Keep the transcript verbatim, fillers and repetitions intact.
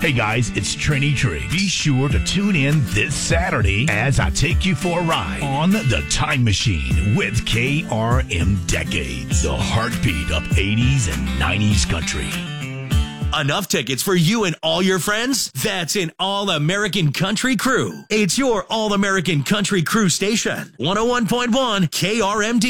Hey guys, it's Trini Triggs. Be sure to tune in this Saturday as I take you for a ride on the Time Machine with K R M Decades, the heartbeat of eighties and nineties country. Enough tickets for you and all your friends? That's an All-American Country Crew. It's your All-American Country Crew station. one oh one point one K R M D.